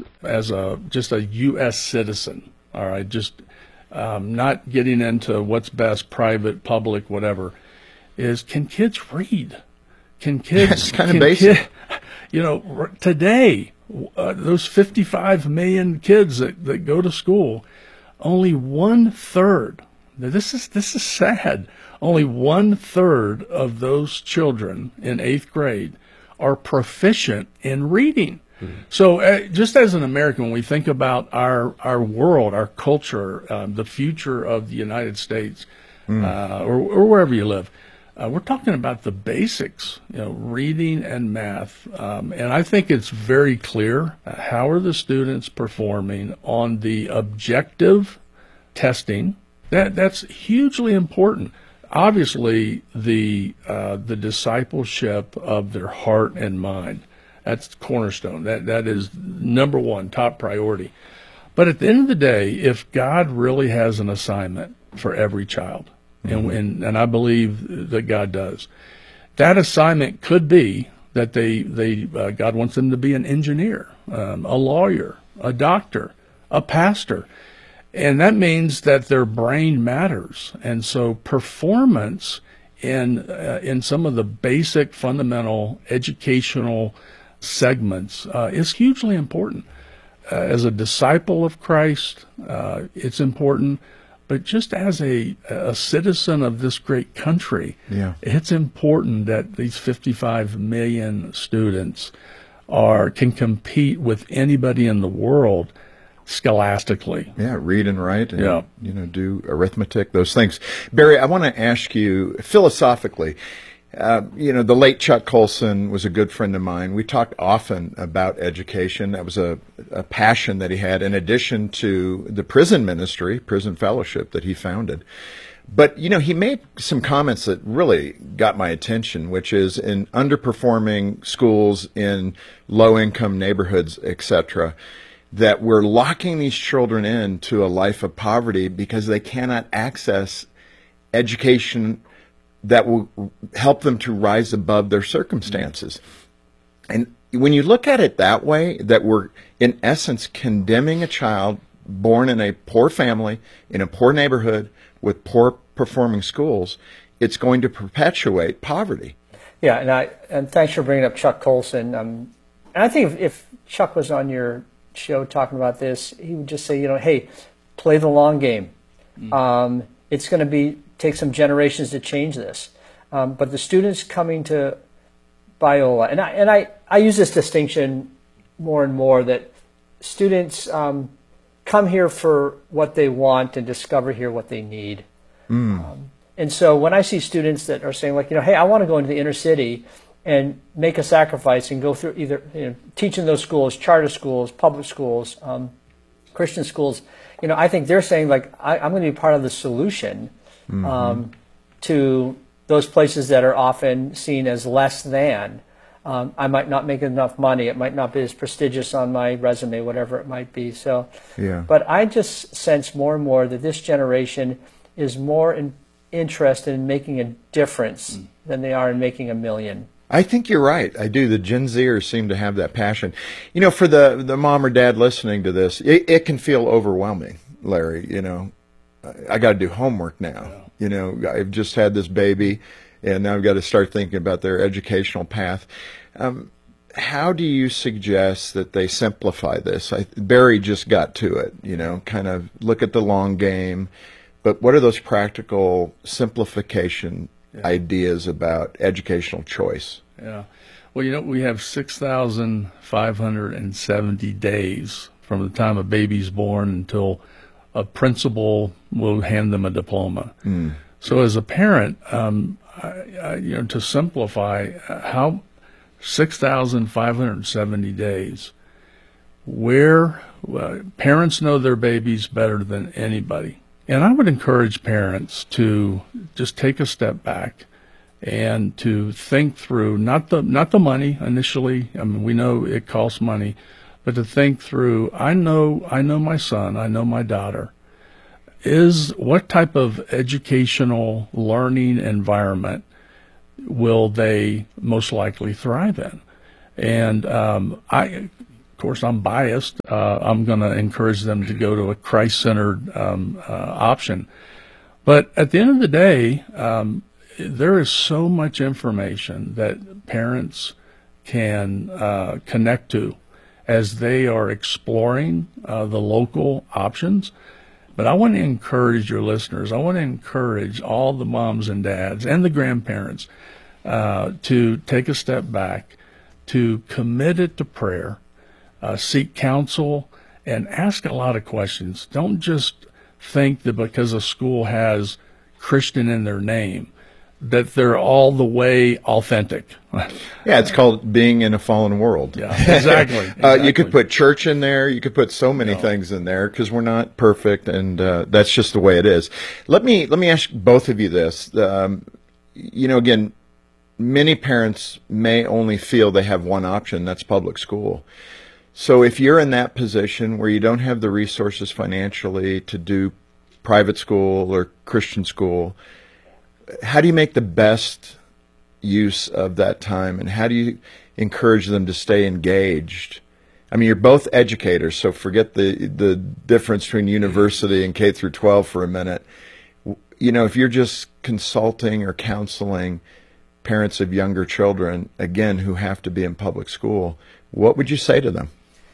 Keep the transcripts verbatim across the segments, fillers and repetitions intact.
kids as a just a U S citizen, all right, just um, not getting into what's best, private, public, whatever, is can kids read? Can kids? It's kind of can basic. Kid, you know, r- today, uh, those fifty-five million kids that, that go to school, only one third. Now this is this is sad. Only one third of those children in eighth grade are proficient in reading. Mm-hmm. So, uh, just as an American, when we think about our our world, our culture, um, the future of the United States, mm. uh, or, or wherever you live. Uh, we're talking about the basics, you know, reading and math. Um, and I think it's very clear uh, how are the students performing on the objective testing. That that's hugely important. Obviously, the uh, the discipleship of their heart and mind, that's cornerstone. That that is number one, top priority. But at the end of the day, if God really has an assignment for every child, And, and and I believe that God does. That assignment could be that they they uh, God wants them to be an engineer, um, a lawyer, a doctor, a pastor, and that means that their brain matters. And so performance in uh, in some of the basic fundamental educational segments uh, is hugely important. Uh, as a disciple of Christ, uh, it's important. But just as a, a citizen of this great country, yeah. it's important that these fifty-five million students are can compete with anybody in the world scholastically. Yeah, read and write, and, yeah. you know, do arithmetic, those things. Barry, I want to ask you philosophically. Uh, you know, the late Chuck Colson was a good friend of mine. We talked often about education. That was a, a passion that he had, in addition to the prison ministry, prison fellowship that he founded. But, you know, he made some comments that really got my attention, which is in underperforming schools in low-income neighborhoods, et cetera, that we're locking these children into a life of poverty because they cannot access education that will help them to rise above their circumstances. And when you look at it that way, that we're in essence condemning a child born in a poor family, in a poor neighborhood, with poor performing schools, it's going to perpetuate poverty. Yeah, and I and thanks for bringing up Chuck Colson. Um, and I think if, if Chuck was on your show talking about this, he would just say, you know, hey, play the long game. Mm. Um, it's going to be take some generations to change this. Um, but the students coming to Biola, and I and I, I use this distinction more and more, that students um, come here for what they want and discover here what they need. Mm. Um, and so when I see students that are saying, like, you know, hey, I want to go into the inner city and make a sacrifice and go through either, you know, teach in those schools, charter schools, public schools, um, Christian schools, you know, I think they're saying, like, I, I'm going to be part of the solution. Mm-hmm. Um, to those places that are often seen as less than. Um, I might not make enough money. It might not be as prestigious on my resume, whatever it might be. So, yeah. But I just sense more and more that this generation is more in, interested in making a difference mm. than they are in making a million. I think you're right. I do. The Gen Zers seem to have that passion. You know, for the, the mom or dad listening to this, it, it can feel overwhelming, Larry, you know. I got to do homework now. Yeah. You know, I've just had this baby, and now I've got to start thinking about their educational path. Um, how do you suggest that they simplify this? I, Barry just got to it, you know, kind of look at the long game. But what are those practical simplification yeah. ideas about educational choice? Yeah. Well, you know, we have six thousand five hundred seventy days from the time a baby's born until a principal will hand them a diploma. Mm. So as a parent, um, I, I, you know, to simplify, how six thousand five hundred seventy days, where uh, parents know their babies better than anybody. And I would encourage parents to just take a step back and to think through, not the not the money initially. I mean, we know it costs money, but to think through, I know I know my son, I know my daughter. Is what type of educational learning environment will they most likely thrive in? And um, I course, I'm biased. Uh, I'm going to encourage them to go to a Christ-centered um, uh, option. But at the end of the day, um, there is so much information that parents can uh, connect to as they are exploring uh, the local options. But I want to encourage your listeners, I want to encourage all the moms and dads and the grandparents uh, to take a step back, to commit it to prayer, uh, seek counsel, and ask a lot of questions. Don't just think that because a school has Christian in their name, that they're all the way authentic. Yeah, it's called being in a fallen world. Yeah, exactly. exactly. Uh, you could put church in there. You could put so many no. things in there because we're not perfect, and uh, that's just the way it is. Let me let me ask both of you this. Um, you know, again, many parents may only feel they have one option. That's public school. So if you're in that position where you don't have the resources financially to do private school or Christian school, how do you make the best use of that time, and how do you encourage them to stay engaged? I mean, you're both educators, so forget the the difference between university and K through twelve for a minute. You know, if you're just consulting or counseling parents of younger children, again, who have to be in public school, what would you say to them?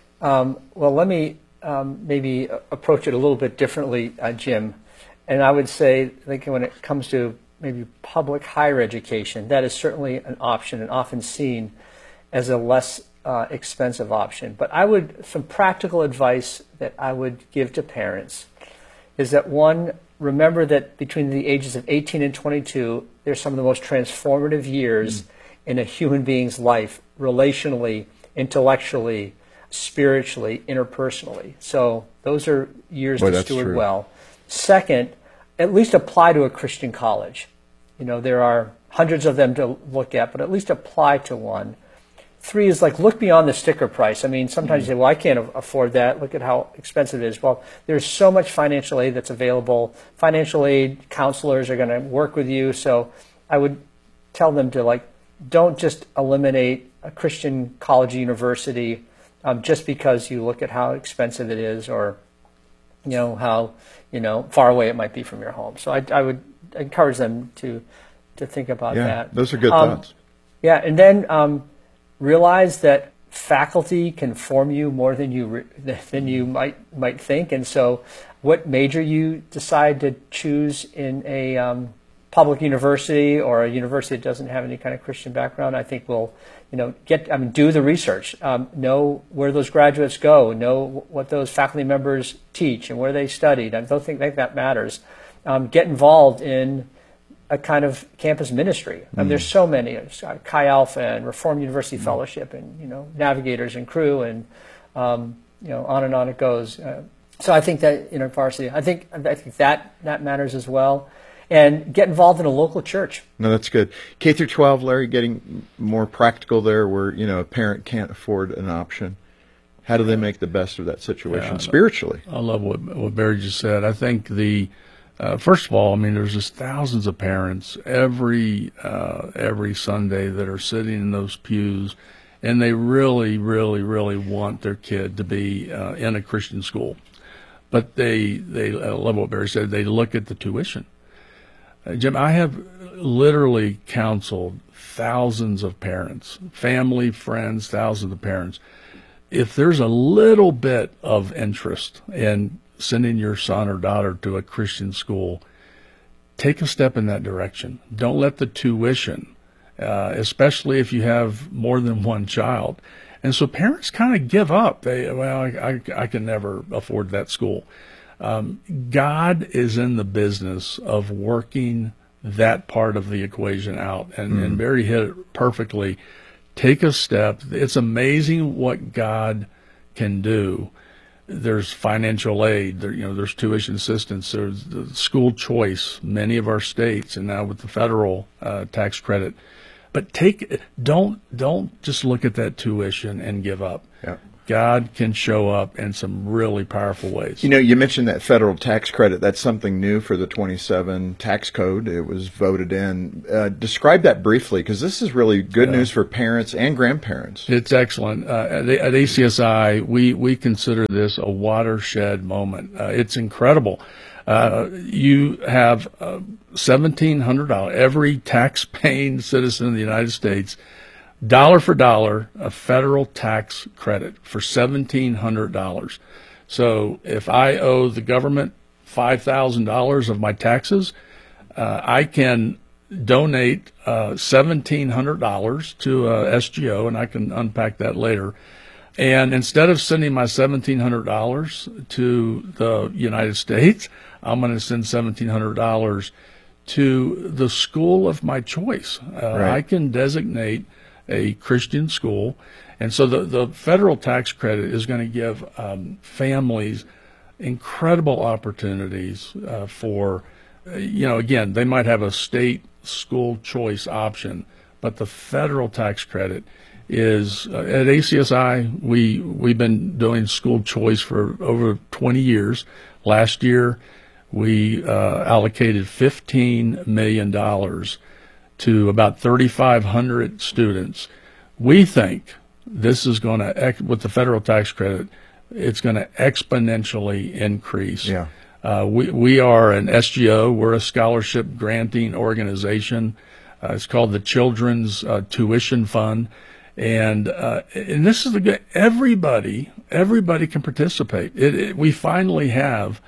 Um, well, let me um, maybe approach it a little bit differently, uh, Jim. And I would say, I think when it comes to maybe public higher education, that is certainly an option and often seen as a less uh, expensive option. But I would, some practical advice that I would give to parents is that, one, remember that between the ages of eighteen and twenty-two, they're some of the most transformative years mm. in a human being's life, relationally, intellectually, spiritually, interpersonally. So those are years Boy, to that's steward true. well. Second, at least apply to a Christian college. You know, there are hundreds of them to look at, but at least apply to one. Three is like, look beyond the sticker price. I mean, sometimes mm-hmm. you say, well, I can't afford that. Look at how expensive it is. Well, there's so much financial aid that's available. Financial aid counselors are going to work with you. So I would tell them to, like, don't just eliminate a Christian college or university um, just because you look at how expensive it is, or, you know, how, you know, far away it might be from your home. So I, I would encourage them to to think about yeah, that. Those are good um, thoughts. Yeah, and then um, realize that faculty can form you more than you re- than you might might think. And so, what major you decide to choose in a um, public university or a university that doesn't have any kind of Christian background, I think will, you know, get. I mean, do the research, um, know where those graduates go, know what those faculty members teach and where they studied. I don't think, think that matters. Um, get involved in a kind of campus ministry. Mm. Um, there's so many. There's, uh, Chi Alpha and Reformed University mm. Fellowship, and, you know, Navigators and Crew, and um, you know, on and on it goes. Uh, so I think that, you know, varsity. I think I think that that matters as well. And get involved in a local church. No, that's good. K through twelve, Larry, getting more practical there, where, you know, a parent can't afford an option. How do they make the best of that situation yeah, spiritually? I love what what Barry just said. I think the uh, first of all, I mean, there's just thousands of parents every uh, every Sunday that are sitting in those pews, and they really, really, really want their kid to be uh, in a Christian school. But they they I love what Barry said. They look at the tuition. Jim, I have literally counseled thousands of parents, family, friends, thousands of parents. If there's a little bit of interest in sending your son or daughter to a Christian school, take a step in that direction. Don't let the tuition, uh, especially if you have more than one child. And so parents kind of give up. They, well, I, I, I can never afford that school. Um, God is in the business of working that part of the equation out, and, mm. and Barry hit it perfectly. Take a step. It's amazing what God can do. There's financial aid. There, you know, there's tuition assistance. There's the school choice. Many of our states, and now with the federal uh, tax credit. But take don't don't just look at that tuition and give up. Yeah. God can show up in some really powerful ways. You know, you mentioned that federal tax credit. That's something new for the twenty-seven tax code. It was voted in. Uh, describe that briefly, because this is really good Yeah. news for parents and grandparents. It's excellent. Uh, at, at A C S I, we, we consider this a watershed moment. Uh, it's incredible. Uh, you have uh, seventeen hundred dollars. Every tax-paying citizen in the United States, dollar for dollar, a federal tax credit for seventeen hundred dollars. So if I owe the government five thousand dollars of my taxes, uh, I can donate uh, seventeen hundred dollars to uh, S G O, and I can unpack that later. And instead of sending my seventeen hundred dollars to the United States, I'm going to send seventeen hundred dollars to the school of my choice. Uh, Right. I can designate a Christian school. And so the, the federal tax credit is going to give um, families incredible opportunities uh, for, uh, you know, again, they might have a state school choice option, but the federal tax credit is uh, at A C S I, we, we've been doing school choice for over twenty years. Last year, we uh, allocated fifteen million dollars to about thirty-five hundred students. We think this is going to, with the federal tax credit, it's going to exponentially increase. Yeah. Uh, we, we are an S G O. We're a scholarship granting organization. Uh, it's called the Children's uh, Tuition Fund. And uh, and this is the good, everybody, everybody can participate. It, it, we finally have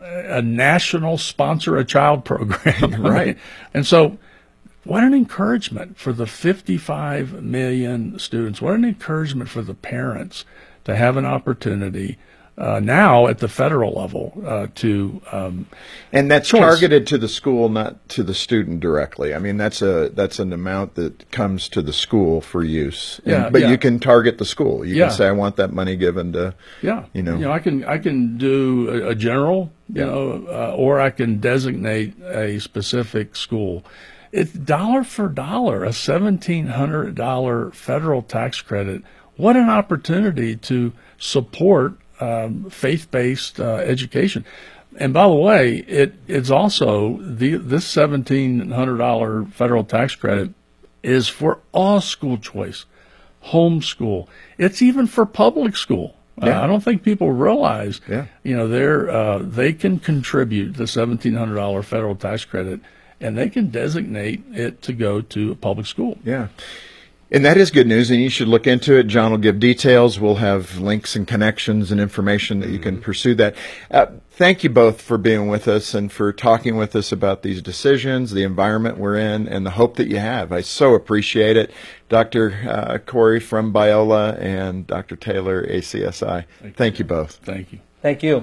a national sponsor a child program. Right. And so what an encouragement for the fifty-five million students. What an encouragement for the parents to have an opportunity uh, now at the federal level uh, to um, And that's choice. targeted to the school, not to the student directly. I mean, that's a that's an amount that comes to the school for use. And- Yeah, but yeah. you can target the school. You Yeah. can say, I want that money given to, Yeah, you know. I can I can do a, a general, you Yeah. know, uh, or I can designate a specific school. It's dollar for dollar, a seventeen hundred dollar federal tax credit. What an opportunity to support um, faith-based uh, education. And by the way, it it's also the this seventeen hundred dollar federal tax credit is for all school choice, homeschool. It's even for public school. Yeah. Uh, I don't think people realize, Yeah. you know, they're uh, they can contribute the seventeen hundred dollar federal tax credit, and they can designate it to go to a public school. Yeah. And that is good news, and you should look into it. John will give details. We'll have links and connections and information that you can pursue that. Uh, thank you both for being with us and for talking with us about these decisions, the environment we're in, and the hope that you have. I so appreciate it. Doctor Uh, Corey from Biola and Doctor Taylor, A C S I. Thank Thank you both. Thank you. Thank you.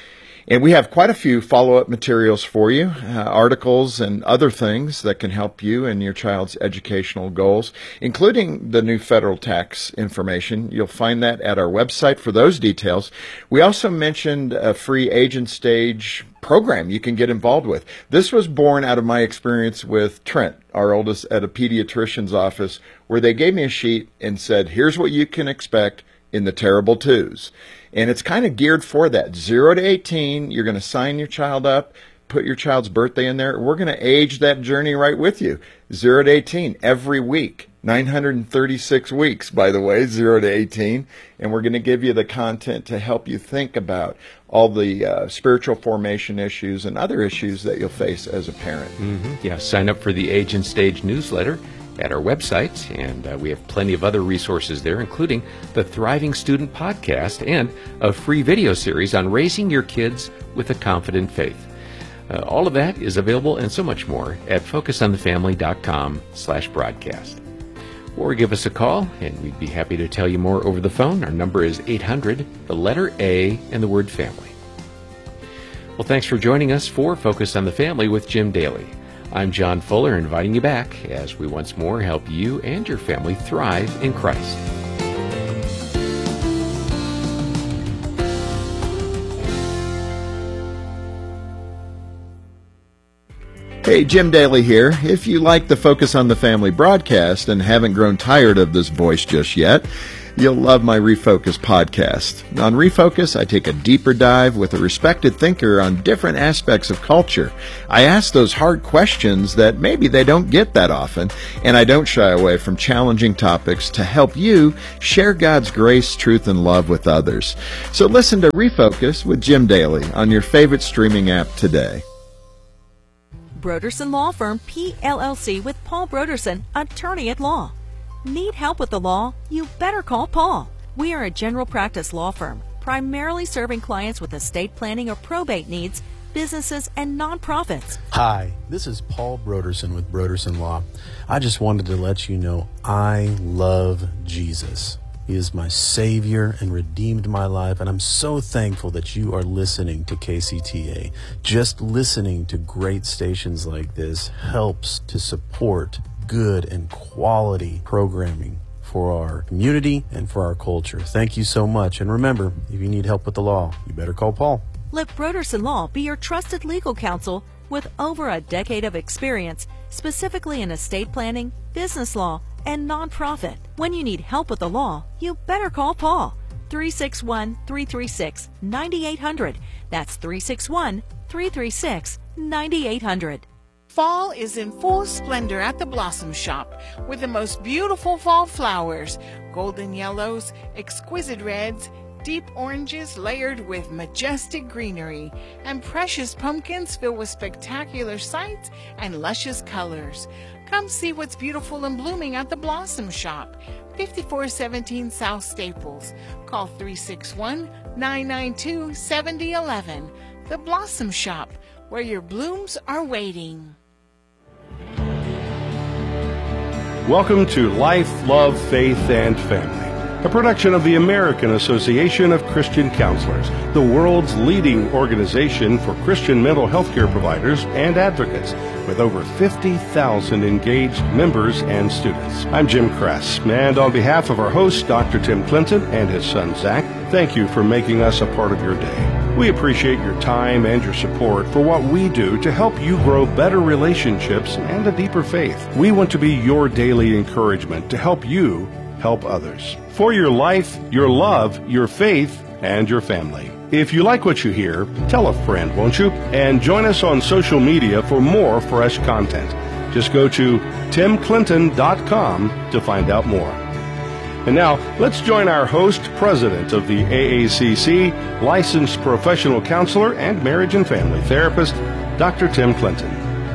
And we have quite a few follow-up materials for you, uh, articles and other things that can help you in your child's educational goals, including the new federal tax information. You'll find that at our website for those details. We also mentioned a free Agent Stage program you can get involved with. This was born out of my experience with Trent, our oldest, at a pediatrician's office, where they gave me a sheet and said, here's what you can expect in the terrible twos. And it's kind of geared for that. Zero to eighteen, you're going to sign your child up, put your child's birthday in there. We're going to age that journey right with you. Zero to eighteen, every week. nine hundred thirty-six weeks, by the way, zero to eighteen. And we're going to give you the content to help you think about all the uh, spiritual formation issues and other issues that you'll face as a parent. Mm-hmm. Yeah, sign up for the Agent Stage newsletter at our website, and uh, we have plenty of other resources there, including the Thriving Student podcast and a free video series on raising your kids with a confident faith. Uh, all of that is available and so much more at focusonthefamily.com slash broadcast. Or give us a call, and we'd be happy to tell you more over the phone. Our number is eight hundred, the letter A, and the word family. Well, thanks for joining us for Focus on the Family with Jim Daly. I'm John Fuller, inviting you back as we once more help you and your family thrive in Christ. Hey, Jim Daly here. If you like the Focus on the Family broadcast and haven't grown tired of this voice just yet, You'll love my Refocus podcast. On Refocus, I take a deeper dive with a respected thinker on different aspects of culture. I ask those hard questions that maybe they don't get that often, and I don't shy away from challenging topics to help you share God's grace, truth, and love with others. So listen to Refocus with Jim Daly on your favorite streaming app today. Broderson Law Firm, P L L C with Paul Broderson, attorney at law. Need help with the law? You better call Paul. We are a general practice law firm, primarily serving clients with estate planning or probate needs, businesses, and nonprofits. Hi, this is Paul Broderson with Broderson Law. I just wanted to let you know I love Jesus. He is my Savior and redeemed my life, and I'm so thankful that you are listening to K C T A. Just listening to great stations like this helps to support good and quality programming for our community and for our culture. Thank you so much. And remember, if you need help with the law, you better call Paul. Let Broderson Law be your trusted legal counsel with over a decade of experience, specifically in estate planning, business law, and nonprofit. When you need help with the law, you better call Paul. three six one, three three six, nine eight zero zero. That's three six one, three three six, nine eight zero zero. Fall is in full splendor at the Blossom Shop with the most beautiful fall flowers, golden yellows, exquisite reds, deep oranges layered with majestic greenery, and precious pumpkins filled with spectacular sights and luscious colors. Come see what's beautiful and blooming at the Blossom Shop, fifty-four seventeen South Staples. Call three six one, nine nine two, seven zero one one. The Blossom Shop, where your blooms are waiting. Welcome to Life, Love, Faith, and Family, a production of the American Association of Christian Counselors, the world's leading organization for Christian mental health care providers and advocates, with over fifty thousand engaged members and students. I'm Jim Kress, and on behalf of our host, Doctor Tim Clinton, and his son, Zach, thank you for making us a part of your day. We appreciate your time and your support for what we do to help you grow better relationships and a deeper faith. We want to be your daily encouragement to help you help others. For your life, your love, your faith, and your family. If you like what you hear, tell a friend, won't you? And join us on social media for more fresh content. Just go to tim clinton dot com to find out more. And now, let's join our host, president of the A A C C, licensed professional counselor and marriage and family therapist, Doctor Tim Clinton.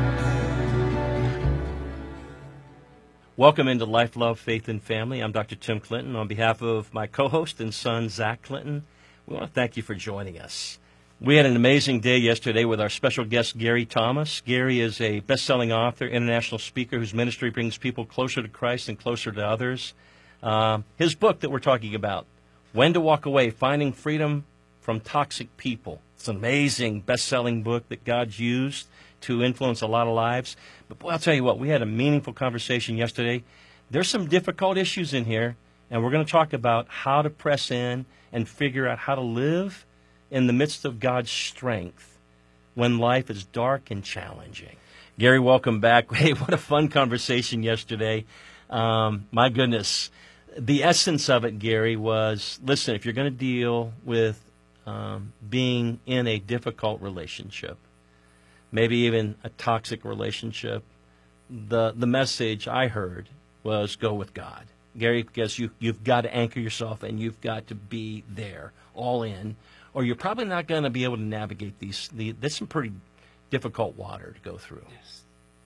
Welcome into Life, Love, Faith, and Family. I'm Doctor Tim Clinton. On behalf of my co-host and son, Zach Clinton, we want to thank you for joining us. We had an amazing day yesterday with our special guest, Gary Thomas. Gary is a best-selling author, international speaker whose ministry brings people closer to Christ and closer to others. Uh, his book that we're talking about, When to Walk Away, Finding Freedom from Toxic People. It's an amazing best-selling book that God's used to influence a lot of lives. But boy, I'll tell you what, we had a meaningful conversation yesterday. There's some difficult issues in here, and we're going to talk about how to press in and figure out how to live in the midst of God's strength when life is dark and challenging. Gary, welcome back. Hey, what a fun conversation yesterday. Um, my goodness. The essence of it, Gary, was, listen, if you're going to deal with um, being in a difficult relationship, maybe even a toxic relationship, the the message I heard was go with God. Gary, because you, you've got to anchor yourself and you've got to be there, all in, or you're probably not going to be able to navigate these. The, that's some pretty difficult water to go through. Yes.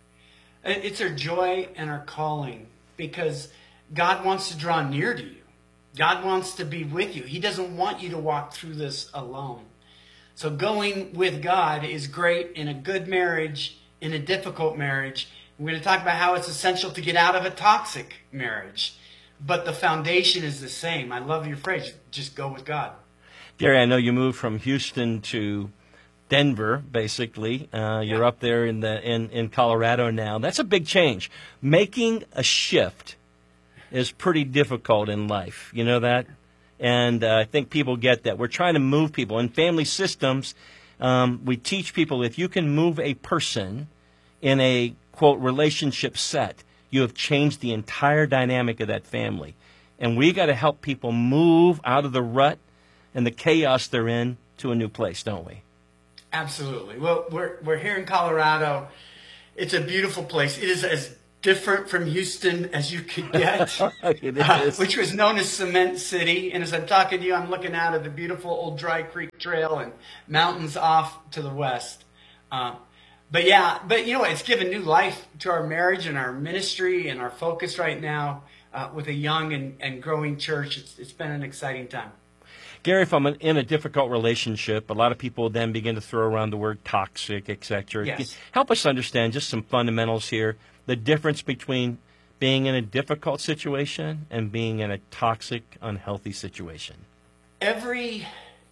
It's our joy and our calling, because God wants to draw near to you. God wants to be with you. He doesn't want you to walk through this alone. So going with God is great in a good marriage, in a difficult marriage. We're going to talk about how it's essential to get out of a toxic marriage. But the foundation is the same. I love your phrase, just go with God. Gary, I know you moved from Houston to Denver, basically. Uh, you're yeah. up there in the in, in Colorado now. That's a big change. Making a shift is pretty difficult in life. You know that? And uh, I think people get that. We're trying to move people. In family systems, um, we teach people if you can move a person in a, quote, relationship set, you have changed the entire dynamic of that family. And we got to help people move out of the rut and the chaos they're in to a new place, don't we? Absolutely. Well, we're we're here in Colorado. It's a beautiful place. It is as different from Houston as you could get, It uh, is. which was known as Cement City. And as I'm talking to you, I'm looking out at the beautiful old Dry Creek Trail and mountains off to the west. Uh, but yeah, but you know, it's given new life to our marriage and our ministry and our focus right now uh, with a young and, and growing church. It's, it's been an exciting time. Gary, if I'm in a difficult relationship, a lot of people then begin to throw around the word toxic, et cetera. Yes. Help us understand just some fundamentals here, the difference between being in a difficult situation and being in a toxic, unhealthy situation. Every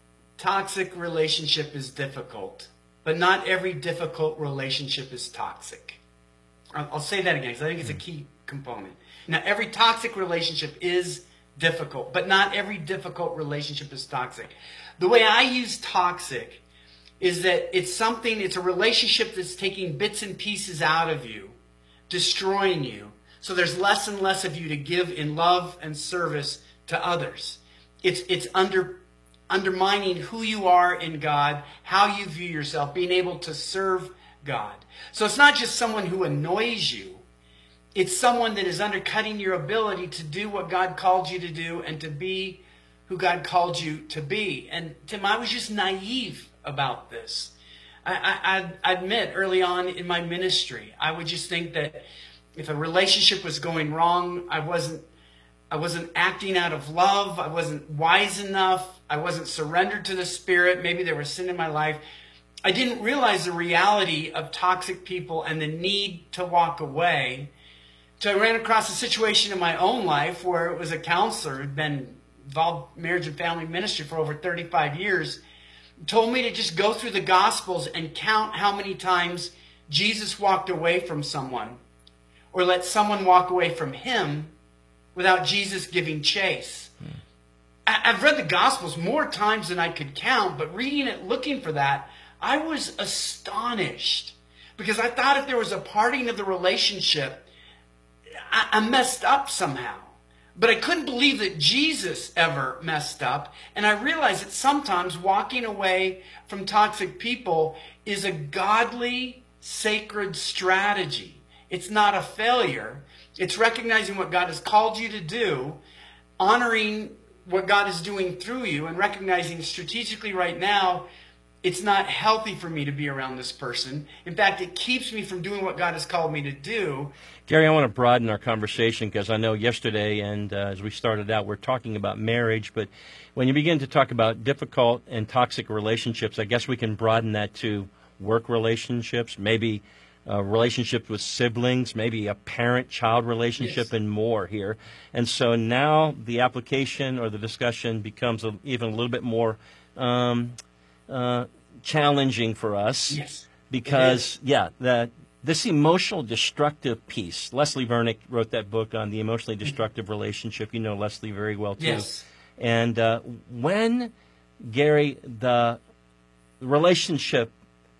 toxic relationship is difficult, but not every difficult relationship is toxic. I'll, I'll say that again because I think it's a key component. Now, every toxic relationship is difficult, but not every difficult relationship is toxic. The way I use toxic is that it's something, it's a relationship that's taking bits and pieces out of you, destroying you. So there's less and less of you to give in love and service to others. It's it's under undermining who you are in God, how you view yourself, being able to serve God. So it's not just someone who annoys you. It's someone that is undercutting your ability to do what God called you to do and to be who God called you to be. And Tim, I was just naive about this. I, I, I admit early on in my ministry, I would just think that if a relationship was going wrong, I wasn't, I wasn't acting out of love. I wasn't wise enough. I wasn't surrendered to the Spirit. Maybe there was sin in my life. I didn't realize the reality of toxic people and the need to walk away. So I ran across a situation in my own life where it was a counselor who'd been involved in marriage and family ministry for over thirty-five years, told me to just go through the Gospels and count how many times Jesus walked away from someone or let someone walk away from him without Jesus giving chase. Hmm. I, I've read the Gospels more times than I could count, but reading it, looking for that, I was astonished because I thought if there was a parting of the relationship, I, I messed up somehow. But I couldn't believe that Jesus ever messed up. And I realized that sometimes walking away from toxic people is a godly, sacred strategy. It's not a failure. It's recognizing what God has called you to do, honoring what God is doing through you, and recognizing strategically right now, it's not healthy for me to be around this person. In fact, it keeps me from doing what God has called me to do. Gary, I want to broaden our conversation because I know yesterday and uh, as we started out, we're talking about marriage. But when you begin to talk about difficult and toxic relationships, I guess we can broaden that to work relationships, maybe uh, relationships with siblings, maybe a parent-child relationship, yes, and more here. And so now the application or the discussion becomes a, even a little bit more um, uh, challenging for us. Yes. Because, yeah, that this emotional destructive piece, Leslie Vernick wrote that book on the emotionally destructive relationship. You know Leslie very well, too. Yes. And uh, when, Gary, the relationship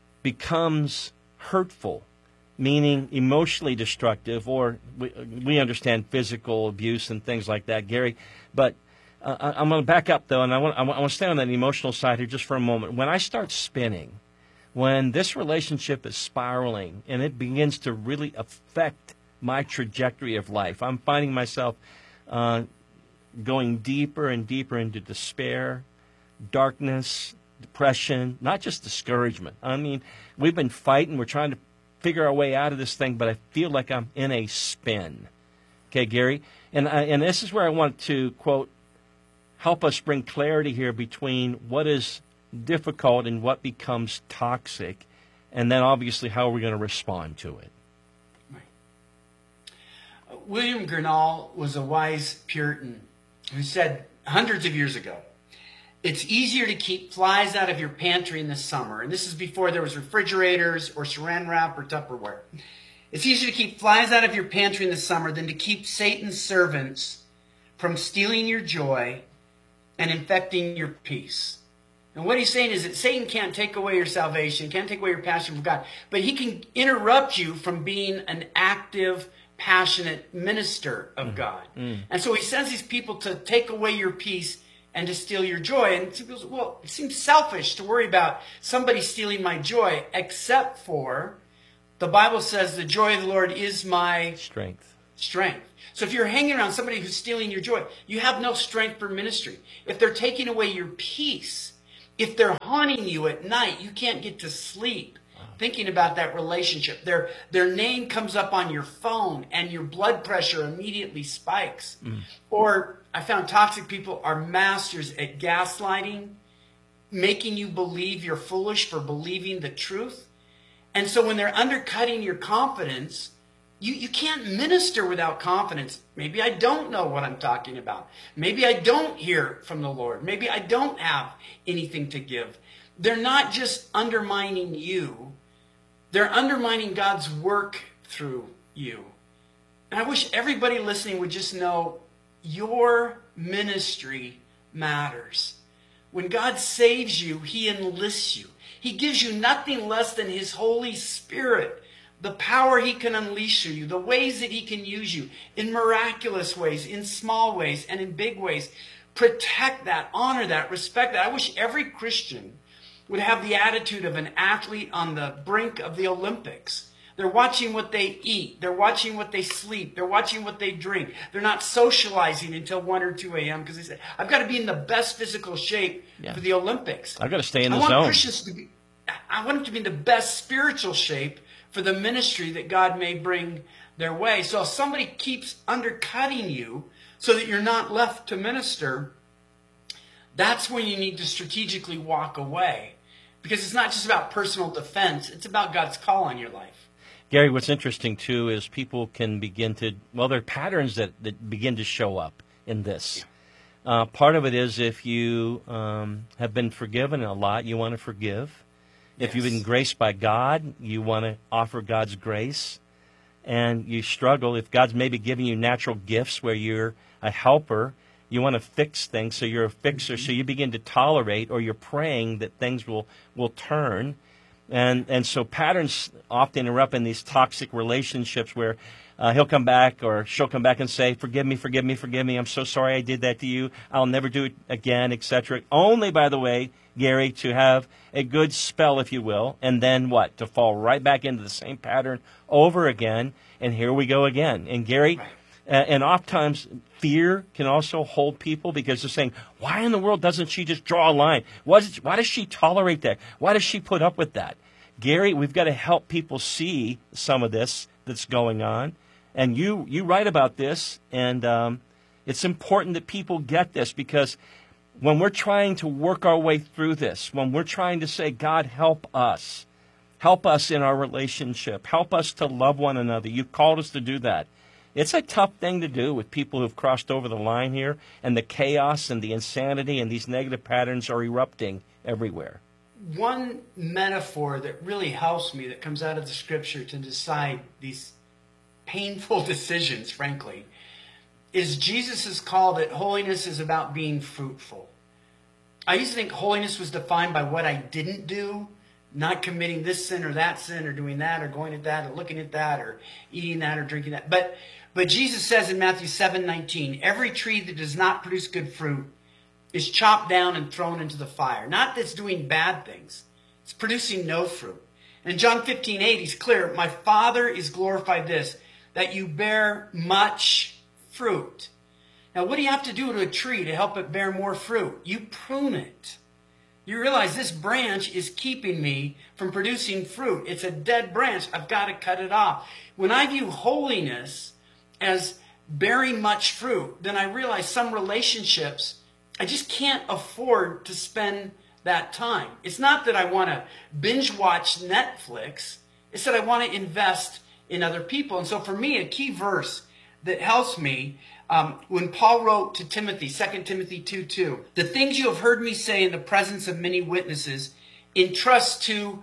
becomes hurtful, meaning emotionally destructive, or we, we understand physical abuse and things like that, Gary, but uh, I'm going to back up, though, and I want, I want to stay on that emotional side here just for a moment. When I start spinning, when this relationship is spiraling and it begins to really affect my trajectory of life, I'm finding myself uh, going deeper and deeper into despair, darkness, depression, not just discouragement. I mean, we've been fighting. We're trying to figure our way out of this thing, but I feel like I'm in a spin. Okay, Gary? And, I, and this is where I want to, quote, help us bring clarity here between what is difficult and what becomes toxic, and then obviously how are we going to respond to it. Right. Uh, William Gurnall was a wise Puritan who said hundreds of years ago, it's easier to keep flies out of your pantry in the summer, and this is before there was refrigerators or saran wrap or Tupperware. It's easier to keep flies out of your pantry in the summer than to keep Satan's servants from stealing your joy and infecting your peace. And what he's saying is that Satan can't take away your salvation, can't take away your passion for God, but he can interrupt you from being an active passionate minister of God. Mm. And so he sends these people to take away your peace and to steal your joy. And people say, well, it seems selfish to worry about somebody stealing my joy, except for the Bible says the joy of the Lord is my strength. Strength. So if you're hanging around somebody who's stealing your joy, you have no strength for ministry. If they're taking away your peace, if they're haunting you at night, you can't get to sleep thinking about that relationship. Their, their name comes up on your phone and your blood pressure immediately spikes. Mm. Or I found toxic people are masters at gaslighting, making you believe you're foolish for believing the truth. And so when they're undercutting your confidence, you, you can't minister without confidence. Maybe I don't know what I'm talking about. Maybe I don't hear from the Lord. Maybe I don't have anything to give. They're not just undermining you. They're undermining God's work through you. And I wish everybody listening would just know your ministry matters. When God saves you, he enlists you. He gives you nothing less than his Holy Spirit, the power he can unleash through you, the ways that he can use you in miraculous ways, in small ways, and in big ways. Protect that, honor that, respect that. I wish every Christian would have the attitude of an athlete on the brink of the Olympics. They're watching what they eat. They're watching what they sleep. They're watching what they drink. They're not socializing until one or two a.m. because they say, I've got to be in the best physical shape yeah. for the Olympics. I've got to stay in the I want zone. Christians to be, I want them to be in the best spiritual shape for the ministry that God may bring their way. So if somebody keeps undercutting you so that you're not left to minister, that's when you need to strategically walk away. Because it's not just about personal defense. It's about God's call on your life. Gary, what's interesting, too, is people can begin to, well, there are patterns that, that begin to show up in this. Yeah. Uh, part of it is if you um, have been forgiven a lot, you want to forgive. If yes. you've been graced by God, you want to offer God's grace. And you struggle, if God's maybe giving you natural gifts where you're a helper, you want to fix things, so you're a fixer, mm-hmm. so you begin to tolerate, or you're praying that things will, will turn. And and so patterns often erupt in these toxic relationships where uh, he'll come back or she'll come back and say, forgive me, forgive me, forgive me, I'm so sorry I did that to you, I'll never do it again, et cetera. Only, by the way, Gary, to have a good spell, if you will, and then what? To fall right back into the same pattern over again, and here we go again. And Gary... Right. And oftentimes, fear can also hold people because they're saying, why in the world doesn't she just draw a line? Why does, why does she tolerate that? Why does she put up with that? Gary, we've got to help people see some of this that's going on. And you, you write about this, and um, it's important that people get this because when we're trying to work our way through this, when we're trying to say, God, help us, help us in our relationship, help us to love one another. You've called us to do that. It's a tough thing to do with people who've crossed over the line here, and the chaos and the insanity and these negative patterns are erupting everywhere. One metaphor that really helps me that comes out of the scripture to decide these painful decisions, frankly, is Jesus' call that holiness is about being fruitful. I used to think holiness was defined by what I didn't do, not committing this sin or that sin or doing that or going at that or looking at that or eating that or drinking that. But But Jesus says in Matthew seven nineteen, every tree that does not produce good fruit is chopped down and thrown into the fire. Not that it's doing bad things. It's producing no fruit. And in John fifteen eight, he's clear, my Father is glorified this, that you bear much fruit. Now, what do you have to do to a tree to help it bear more fruit? You prune it. You realize this branch is keeping me from producing fruit. It's a dead branch. I've got to cut it off. When I view holiness as bearing much fruit, then I realize some relationships, I just can't afford to spend that time. It's not that I want to binge watch Netflix. It's that I want to invest in other people. And so for me, a key verse that helps me, um, when Paul wrote to Timothy, Second Timothy two two, the things you have heard me say in the presence of many witnesses, entrust to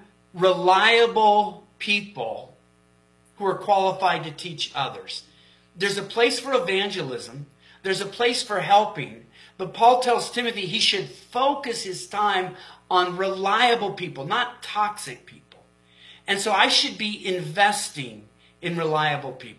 reliable people who are qualified to teach others. There's a place for evangelism. There's a place for helping. But Paul tells Timothy he should focus his time on reliable people, not toxic people. And so I should be investing in reliable people.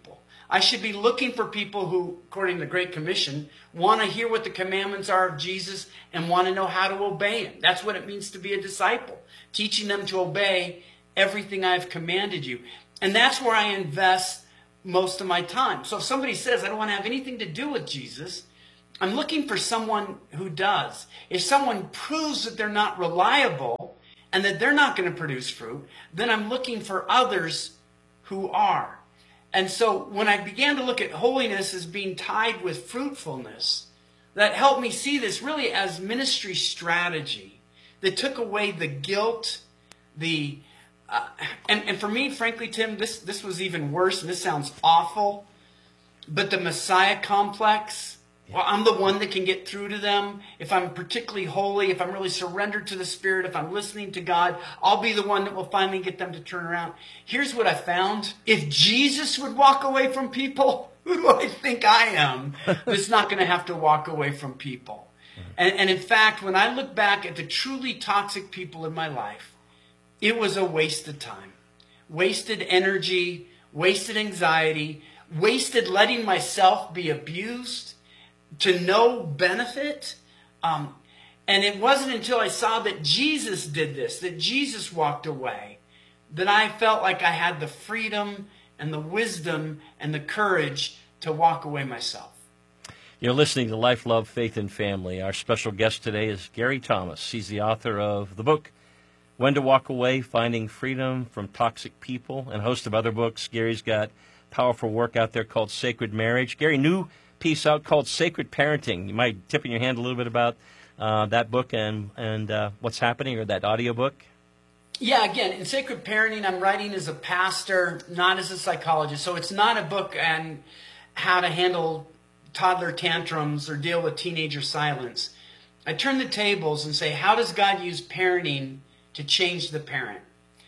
I should be looking for people who, according to the Great Commission, want to hear what the commandments are of Jesus and want to know how to obey him. That's what it means to be a disciple, teaching them to obey everything I've commanded you. And that's where I invest most of my time. So if somebody says, I don't want to have anything to do with Jesus, I'm looking for someone who does. If someone proves that they're not reliable and that they're not going to produce fruit, then I'm looking for others who are. And so when I began to look at holiness as being tied with fruitfulness, that helped me see this really as ministry strategy that took away the guilt, the uh, and, and for me, frankly, Tim, this, this was even worse, and this sounds awful, but the Messiah complex. Well, I'm the one that can get through to them. If I'm particularly holy, if I'm really surrendered to the Spirit, if I'm listening to God, I'll be the one that will finally get them to turn around. Here's what I found. If Jesus would walk away from people, who do I think I am that's not going to have to walk away from people? And, and in fact, when I look back at the truly toxic people in my life, it was a waste of time. Wasted energy, wasted anxiety, wasted letting myself be abused to no benefit. Um, and it wasn't until I saw that Jesus did this, that Jesus walked away, that I felt like I had the freedom and the wisdom and the courage to walk away myself. You're listening to Life, Love, Faith, and Family. Our special guest today is Gary Thomas. He's the author of the book, When to Walk Away, Finding Freedom from Toxic People, and a host of other books. Gary's got powerful work out there called Sacred Marriage. Gary, new piece out called Sacred Parenting. You might tip in your hand a little bit about uh, that book and, and uh, what's happening, or that audiobook. Yeah, again, in Sacred Parenting, I'm writing as a pastor, not as a psychologist. So it's not a book on how to handle toddler tantrums or deal with teenager silence. I turn the tables and say, how does God use parenting to change the parent?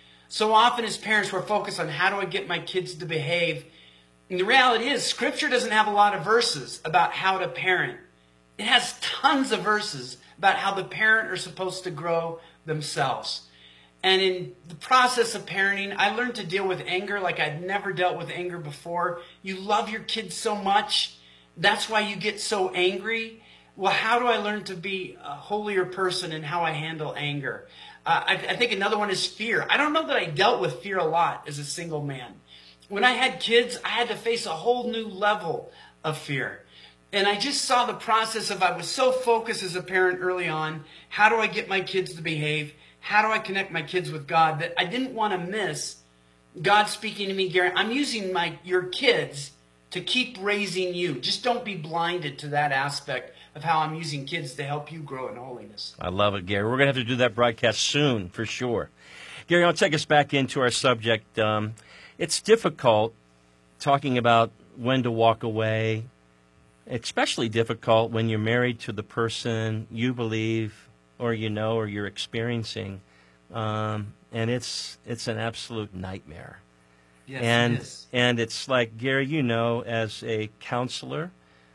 So often as parents, we're focused on how do I get my kids to behave. And the reality is, Scripture doesn't have a lot of verses about how to parent. It has tons of verses about how the parent are supposed to grow themselves. And in the process of parenting, I learned to deal with anger like I'd never dealt with anger before. You love your kids so much. That's why you get so angry. Well, how do I learn to be a holier person in how I handle anger? Uh, I, I think another one is fear. I don't know that I dealt with fear a lot as a single man. When I had kids, I had to face a whole new level of fear. And I just saw the process of, I was so focused as a parent early on, how do I get my kids to behave? How do I connect my kids with God? That I didn't want to miss God speaking to me, Gary, I'm using my your kids to keep raising you. Just don't be blinded to that aspect of how I'm using kids to help you grow in holiness. I love it, Gary. We're going to have to do that broadcast soon, for sure. Gary, I'll take us back into our subject. Um, it's difficult talking about when to walk away, especially difficult when you're married to the person you believe or you know or you're experiencing. Um, and it's it's an absolute nightmare. Yes, and it is. and it's like, Gary, you know, as a counselor,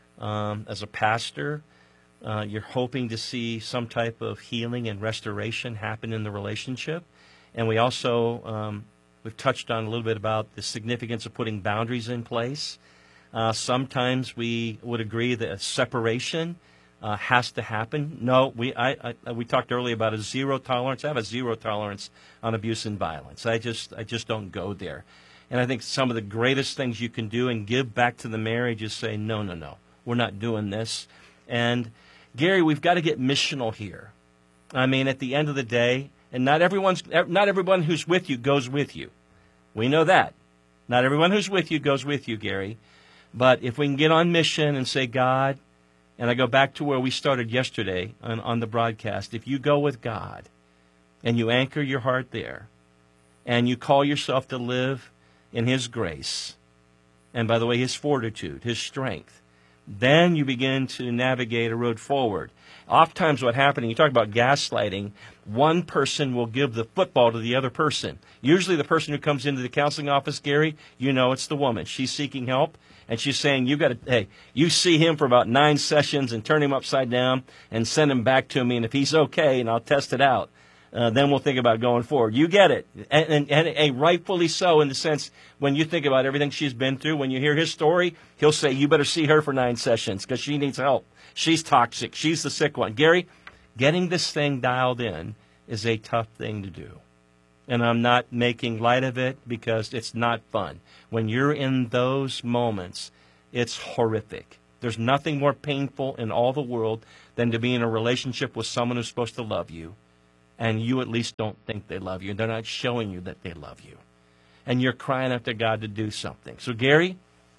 um, as a pastor, uh, you're hoping to see some type of healing and restoration happen in the relationship. And we also, um, we've touched on a little bit about the significance of putting boundaries in place. Uh, sometimes we would agree that a separation uh, has to happen. No, we I, I we talked earlier about a zero tolerance. I have a zero tolerance on abuse and violence. I just I just don't go there. And I think some of the greatest things you can do and give back to the marriage is say, no, no, no, we're not doing this. And Gary, we've got to get missional here. I mean, at the end of the day, and not everyone's not everyone who's with you goes with you. We know that. Not everyone who's with you goes with you, Gary. But if we can get on mission and say, God, and I go back to where we started yesterday on, on the broadcast, if you go with God and you anchor your heart there and you call yourself to live in His grace, and by the way, His fortitude, His strength, then you begin to navigate a road forward. Oftentimes what happens, you talk about gaslighting, one person will give the football to the other person. Usually the person who comes into the counseling office, Gary, you know it's the woman. She's seeking help, and she's saying, you got to, hey, you see him for about nine sessions and turn him upside down and send him back to me, and if he's okay, and I'll test it out. Uh, then we'll think about going forward. You get it. And, and, and, and rightfully so, in the sense, when you think about everything she's been through, when you hear his story, he'll say, you better see her for nine sessions because she needs help. She's toxic. She's the sick one. Gary, getting this thing dialed in is a tough thing to do. And I'm not making light of it because it's not fun. When you're in those moments, it's horrific. There's nothing more painful in all the world than to be in a relationship with someone who's supposed to love you, and you at least don't think they love you. They're not showing you that they love you. And you're crying out to God to do something. So, Gary,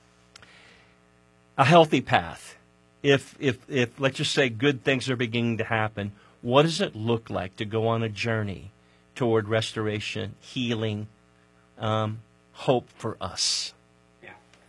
a healthy path. If, if, if, let's just say, good things are beginning to happen, what does it look like to go on a journey toward restoration, healing, um, hope for us? Yeah.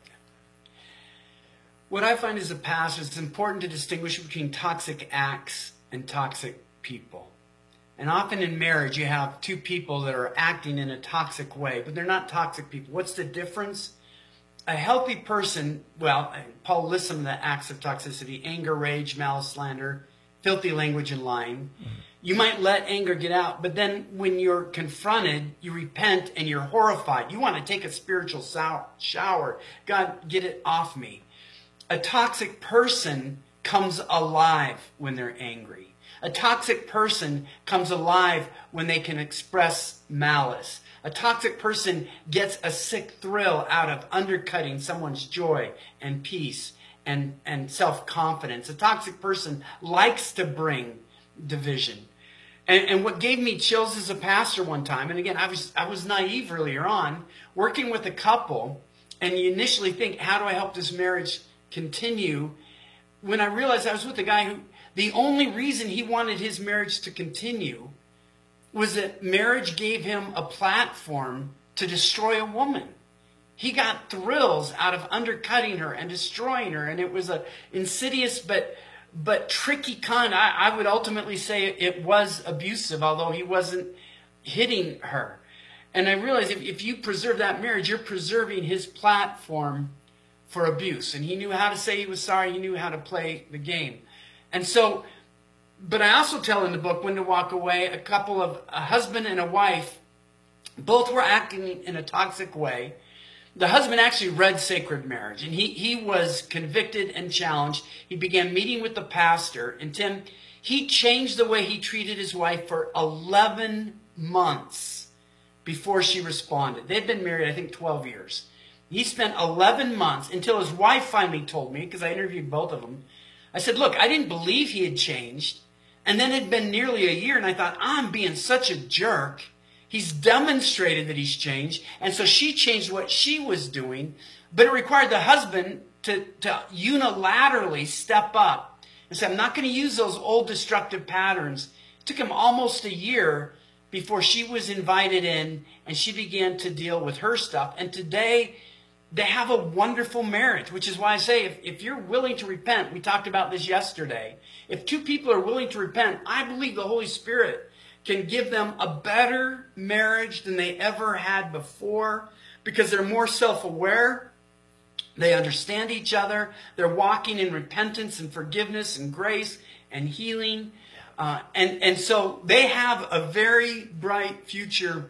What I find as a pastor, it's important to distinguish between toxic acts and toxic people. And often in marriage, you have two people that are acting in a toxic way, but they're not toxic people. What's the difference? A healthy person, well, Paul lists some of the acts of toxicity: anger, rage, malice, slander, filthy language, and lying. Mm-hmm. You might let anger get out, but then when you're confronted, you repent and you're horrified. You want to take a spiritual shower. God, get it off me. A toxic person comes alive when they're angry. A toxic person comes alive when they can express malice. A toxic person gets a sick thrill out of undercutting someone's joy and peace and, and self-confidence. A toxic person likes to bring division. And, and what gave me chills as a pastor one time, and again, I was, I was naive earlier on, working with a couple, and you initially think, how do I help this marriage continue? When I realized I was with a guy who, the only reason he wanted his marriage to continue was that marriage gave him a platform to destroy a woman. He got thrills out of undercutting her and destroying her, and it was a insidious but but tricky kind. I, I would ultimately say it was abusive, although he wasn't hitting her. And I realized if, if you preserve that marriage, you're preserving his platform for abuse. And he knew how to say he was sorry. He knew how to play the game. And so, but I also tell in the book, When to Walk Away, a couple of, a husband and a wife, both were acting in a toxic way. The husband actually read Sacred Marriage, and he, he was convicted and challenged. He began meeting with the pastor, and Tim, he changed the way he treated his wife for eleven months before she responded. They'd been married, I think, twelve years. He spent eleven months until his wife finally told me, because I interviewed both of them. I said, look, I didn't believe he had changed. And then it had been nearly a year, and I thought, I'm being such a jerk. He's demonstrated that he's changed. And so she changed what she was doing. But it required the husband to, to unilaterally step up and say, I'm not going to use those old destructive patterns. It took him almost a year before she was invited in and she began to deal with her stuff. And today, they have a wonderful marriage, which is why I say if, if you're willing to repent, we talked about this yesterday, if two people are willing to repent, I believe the Holy Spirit can give them a better marriage than they ever had before because they're more self-aware, they understand each other, they're walking in repentance and forgiveness and grace and healing, uh, and, and so they have a very bright future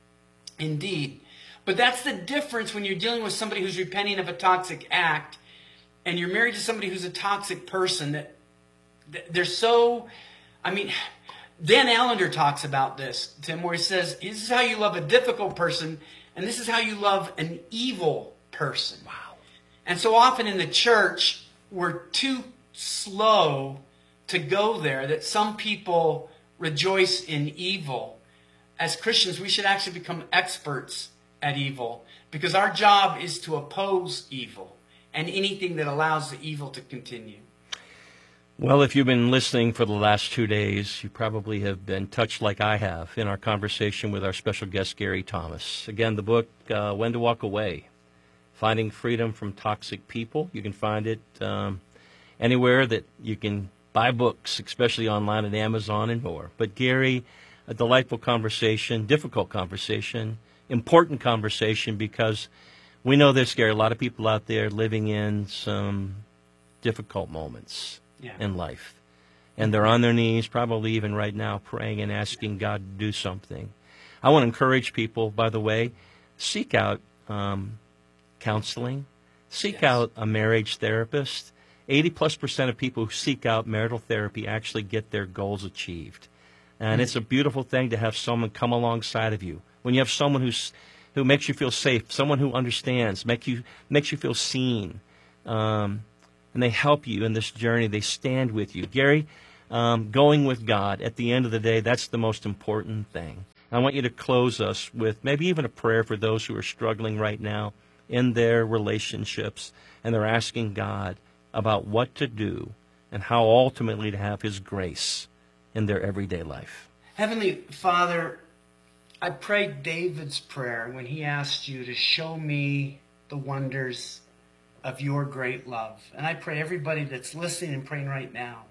indeed. But that's the difference when you're dealing with somebody who's repenting of a toxic act and you're married to somebody who's a toxic person. That they're so, I mean, Dan Allender talks about this, Tim, where he says, this is how you love a difficult person and this is how you love an evil person. Wow. And so often in the church, we're too slow to go there, that some people rejoice in evil. As Christians, we should actually become experts at evil, because our job is to oppose evil and anything that allows the evil to continue. Well, if you've been listening for the last two days, you probably have been touched like I have in our conversation with our special guest, Gary Thomas. Again, the book, uh, When to Walk Away, Finding Freedom from Toxic People. You can find it um, anywhere that you can buy books, especially online at Amazon and more. But Gary, a delightful conversation, difficult conversation, important conversation, because we know this, Gary, a lot of people out there living in some difficult moments yeah. in life. and they're on their knees, probably even right now, praying and asking God to do something. I want to encourage people, by the way, seek out um, counseling. Seek Yes. out a marriage therapist. eighty plus percent of people who seek out marital therapy actually get their goals achieved. And it's a beautiful thing to have someone come alongside of you. When you have someone who's, who makes you feel safe, someone who understands, make you, makes you feel seen, um, and they help you in this journey. They stand with you. Gary, um, going with God, at the end of the day, that's the most important thing. I want you to close us with maybe even a prayer for those who are struggling right now in their relationships, and they're asking God about what to do and how ultimately to have His grace in their everyday life. Heavenly Father, I prayed David's prayer when he asked you to show me the wonders of your great love. And I pray everybody that's listening and praying right now,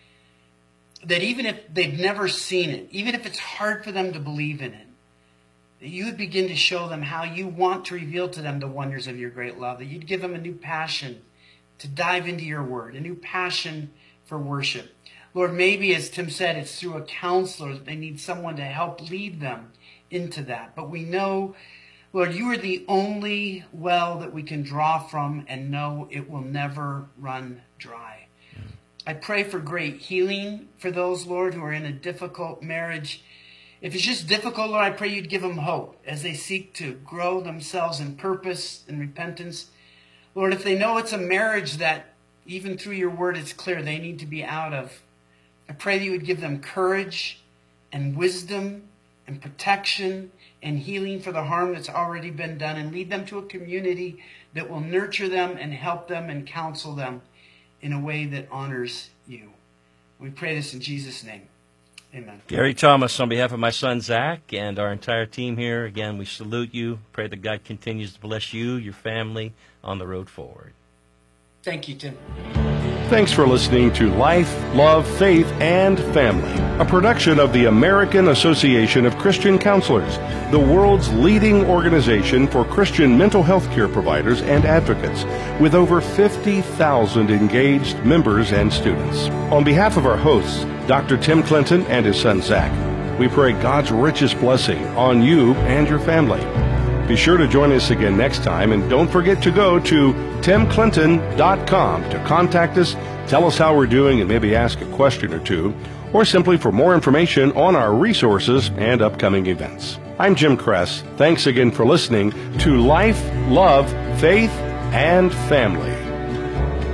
that even if they've never seen it, even if it's hard for them to believe in it, that you would begin to show them how you want to reveal to them the wonders of your great love, that you'd give them a new passion to dive into your word, a new passion for worship. Lord, maybe, as Tim said, it's through a counselor that they need someone to help lead them into that. But we know, Lord, you are the only well that we can draw from and know it will never run dry. Mm. I pray for great healing for those, Lord, who are in a difficult marriage. If it's just difficult, Lord, I pray you'd give them hope as they seek to grow themselves in purpose and repentance. Lord, if they know it's a marriage that, even through your word, it's clear they need to be out of, I pray that you would give them courage and wisdom and protection and healing for the harm that's already been done, and lead them to a community that will nurture them and help them and counsel them in a way that honors you. We pray this in Jesus' name. Amen. Gary Thomas, on behalf of my son Zach and our entire team here, again, we salute you. Pray that God continues to bless you, your family, on the road forward. Thank you, Tim. Thanks for listening to Life, Love, Faith, and Family, a production of the American Association of Christian Counselors, the world's leading organization for Christian mental health care providers and advocates, with over fifty thousand engaged members and students. On behalf of our hosts, Doctor Tim Clinton and his son Zach, we pray God's richest blessing on you and your family. Be sure to join us again next time, and don't forget to go to tim clinton dot com to contact us, tell us how we're doing, and maybe ask a question or two, or simply for more information on our resources and upcoming events. I'm Jim Kress. Thanks again for listening to Life, Love, Faith, and Family.